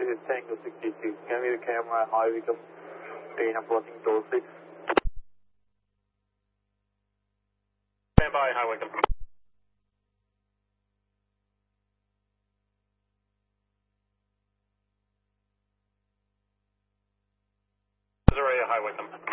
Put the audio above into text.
this is Tango 62. Can we camera high Wickham, train approaching door 6. Stand by, High Wickham. Missouri, High Wickham.